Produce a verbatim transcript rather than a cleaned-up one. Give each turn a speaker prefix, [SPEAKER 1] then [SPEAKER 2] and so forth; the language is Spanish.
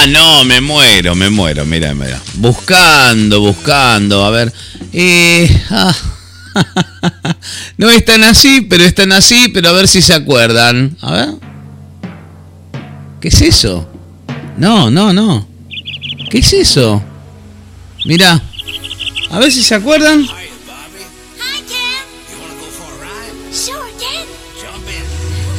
[SPEAKER 1] Ah, no, me muero, me muero, mira, mira. Buscando, buscando, a ver. Eh, ah, no están así, pero están así, pero a ver si se acuerdan. A ver. ¿Qué es eso? No, no, no. ¿Qué es eso? Mirá. A ver si se acuerdan.